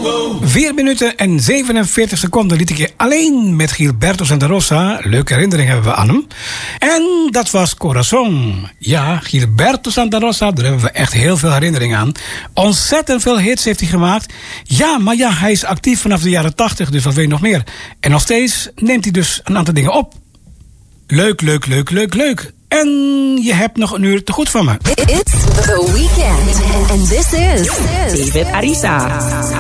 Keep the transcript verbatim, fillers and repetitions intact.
vier minuten en zevenenveertig seconden liet ik je alleen met Gilberto Santa Rosa. Leuke herinnering hebben we aan hem. En dat was Corazon. Ja, Gilberto Santa Rosa, daar hebben we echt heel veel herinneringen aan. Ontzettend veel hits heeft hij gemaakt. Ja, maar ja, hij is actief vanaf de jaren tachtig, dus wat weet je nog meer. En nog steeds neemt hij dus een aantal dingen op. Leuk, leuk, leuk, leuk, leuk. En je hebt nog een uur te goed van me. It's the weekend. And this is David Arisa.